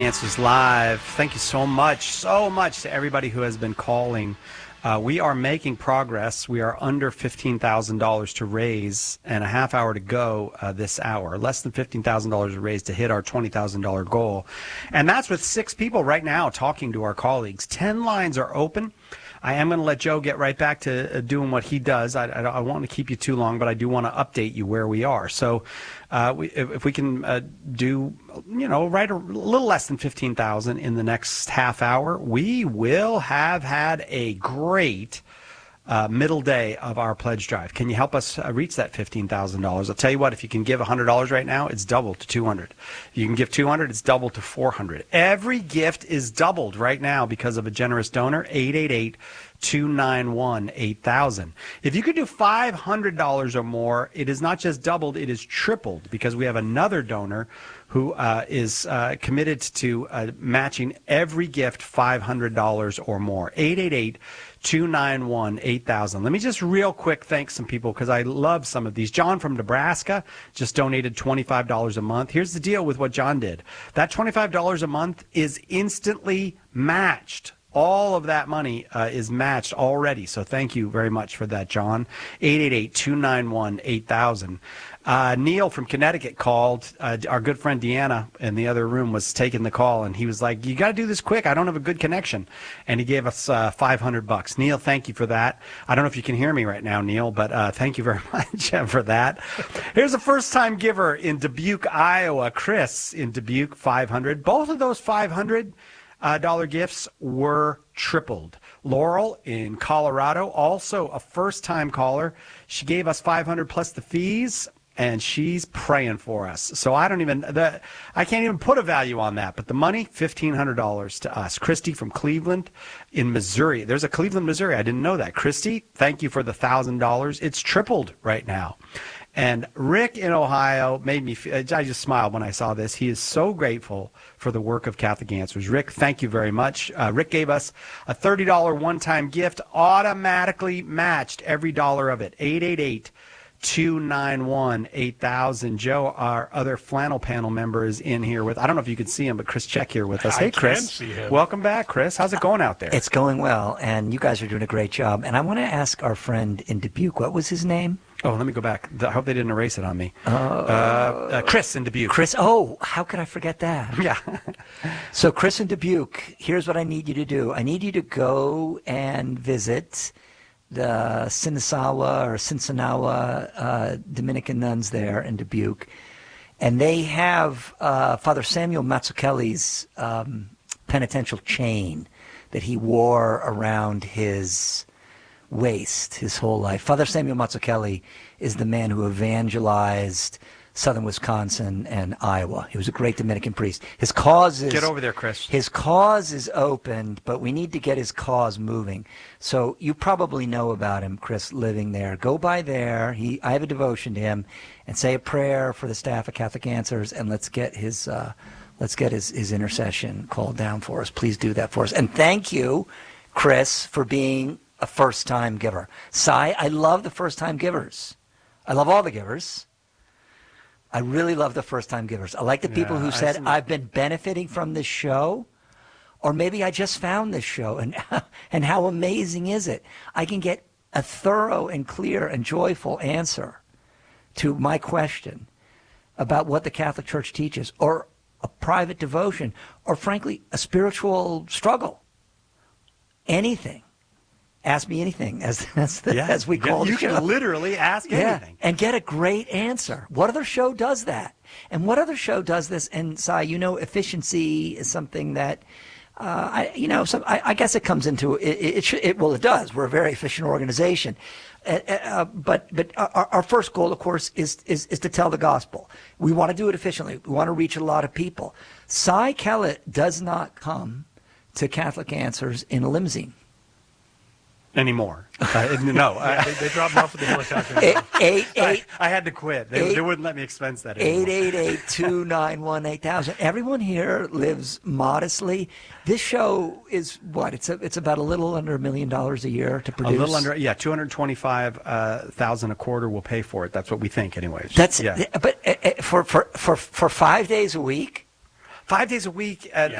Answers Live. Thank you so much to everybody who has been calling. We are making progress. We are under $15,000 to raise and a half hour to go this hour. Less than $15,000 to raise to hit our $20,000 goal. And that's with 6 people right now talking to our colleagues. 10 lines are open. I am going to let Joe get right back to doing what he does. I don't want to keep you too long, but I do want to update you where we are. So if we can do, right a little less than 15,000 in the next half hour, we will have had a great middle day of our pledge drive. Can you help us reach that $15,000? I'll tell you what, if you can give $100 right now, it's doubled to $200. If you can give $200, it's doubled to $400. Every gift is doubled right now because of a generous donor, 888-291-8000. If you could do $500 or more, it is not just doubled, it is tripled because we have another donor who is committed to matching every gift $500 or more. 888-291-8000. Let me just real quick thank some people because I love some of these. John from Nebraska just donated $25 a month. Here's the deal with what John did. That $25 a month is instantly matched. All of that money is matched already. So thank you very much for that, John. 888-291-8000. Neil from Connecticut called. Our good friend Deanna in the other room was taking the call, and he was like, you got to do this quick. I don't have a good connection. And he gave us $500. Neil, thank you for that. I don't know if you can hear me right now, Neil, but thank you very much for that. Here's a first-time giver in Dubuque, Iowa. Chris in Dubuque, $500. Both of those $500 gifts were tripled. Laurel in Colorado, also a first-time caller. She gave us $500 plus the fees, and she's praying for us. So I can't even put a value on that. But the money, $1,500 to us. Christy from Cleveland in Missouri. There's a Cleveland, Missouri. I didn't know that. Christy, thank you for the $1,000. It's tripled right now. And Rick in Ohio made me I just smiled when I saw this. He is so grateful for the work of Catholic Answers. Rick, thank you very much. Rick gave us a $30 one-time gift, automatically matched every dollar of it. 888-291-8000. Joe, our other flannel panel member, is in here with, I don't know if you can see him, but Chris Check here with us. Hey, Chris. I can see him. Welcome back, Chris. How's it going out there? It's going well, and you guys are doing a great job. And I want to ask our friend in Dubuque, what was his name? Oh, let me go back. I hope they didn't erase it on me. Chris in Dubuque. Chris, oh, how could I forget that? Yeah. So Chris in Dubuque, here's what I need you to do. I need you to go and visit the Sinsinawa Dominican nuns there in Dubuque. And they have Father Samuel Mazzucchelli's penitential chain that he wore around his waste his whole life. Father Samuel Mazzucchelli is the man who evangelized southern Wisconsin and Iowa. He was a great Dominican priest. His cause is... Get over there, Chris. His cause is opened, but we need to get his cause moving. So you probably know about him, Chris, living there. Go by there. I have a devotion to him, and say a prayer for the staff of Catholic Answers, and let's get his intercession called down for us. Please do that for us. And thank you, Chris, for being a first-time giver. Cy, I love the first-time givers. I love all the givers. I really love the first-time givers. I like the people who said, I've been benefiting from this show, or maybe I just found this show, and how amazing is it? I can get a thorough and clear and joyful answer to my question about what the Catholic Church teaches, or a private devotion, or frankly, a spiritual struggle. Anything. Ask me anything, as we call it. You can literally ask anything. And get a great answer. What other show does that? And what other show does this? And, Cy, efficiency is something that, I guess it comes into it. Well, it does. We're a very efficient organization. But our first goal, of course, is to tell the gospel. We want to do it efficiently. We want to reach a lot of people. Cy Kellett does not come to Catholic Answers in a limousine. Anymore. No. They dropped me off with the helicopter. I had to quit. They wouldn't let me expense that anymore. 888-291-8000. Everyone here lives modestly. This show is what? It's about a little under $1 million a year to produce. A little under, $225,000 a quarter will pay for it. That's what we think, anyways. But for 5 days a week. 5 days a week at